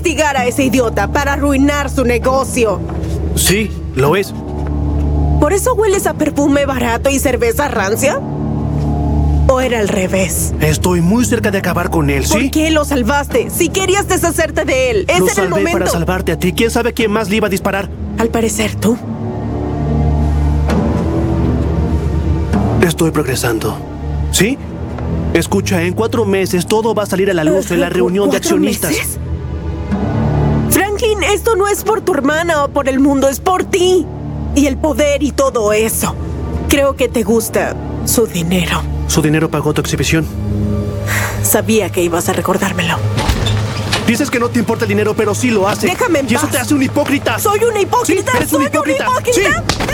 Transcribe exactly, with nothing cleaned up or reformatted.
investigar a ese idiota para arruinar su negocio. Sí, lo es. ¿Por eso hueles a perfume barato y cerveza rancia? ¿O era al revés? Estoy muy cerca de acabar con él, ¿sí? ¿Por qué lo salvaste? Si querías deshacerte de él, ese Lo era el salvé momento. para salvarte a ti. ¿Quién sabe quién más le iba a disparar? Al parecer, tú. Estoy progresando. ¿Sí? Escucha, en cuatro meses todo va a salir a la luz en la reunión de accionistas. ¿Meses? Franklin, esto no es por tu hermana o por el mundo, es por ti. Y el poder y todo eso. Creo que te gusta su dinero. Su dinero pagó tu exhibición. Sabía que ibas a recordármelo. Dices que no te importa el dinero, pero sí lo hace. Déjame en Y eso paz. te hace un hipócrita. ¿Soy una hipócrita? Sí, eres un ¿Soy hipócrita. una hipócrita? Sí.